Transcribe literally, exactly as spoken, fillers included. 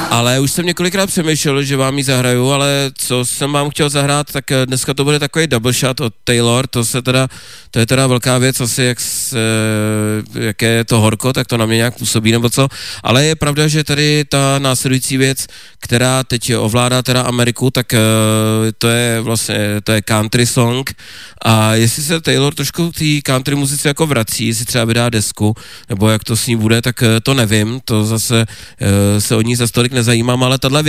Ale už jsem několikrát přemýšlel, že vám ji zahraju, ale co jsem vám chtěl zahrát, tak dneska to bude takový double shot od Taylor, to se teda, to je teda velká věc, asi jak, s, jak je to horko, tak to na mě nějak působí nebo co, ale je pravda, že tady ta následující věc, která teď ovládá teda Ameriku, tak to je vlastně, to je country song a jestli se Taylor trošku té country muzice jako vrací, jestli třeba vydá desku, nebo jak to s ní bude, tak to nevím, to zase se o ní za stolik nezajímám, ale tahle